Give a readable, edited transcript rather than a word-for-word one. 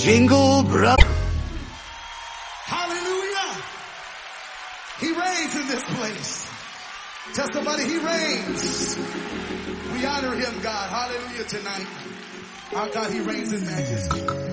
Jingle brother. Hallelujah. He reigns in this place. Tell somebody he reigns. We honor him, God. Hallelujah tonight. Our God, he reigns in majesty.